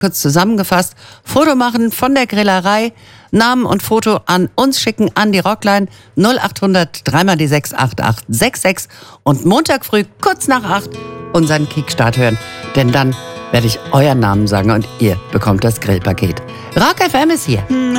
kurz zusammengefasst, Foto machen von der Grillerei, Namen und Foto an uns schicken, an die Rockline 0800 3 die 6 8866 und Montag früh kurz nach 8 unseren Kickstart hören, denn dann werde ich euren Namen sagen und ihr bekommt das Grillpaket. Rock FM ist hier.